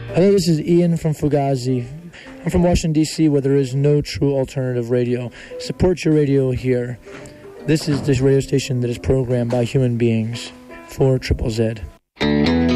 Hello, this is Ian from Fugazi. I'm from Washington, D.C., where there is no true alternative radio. Support your radio here. This is this radio station that is programmed by human beings for Triple Z.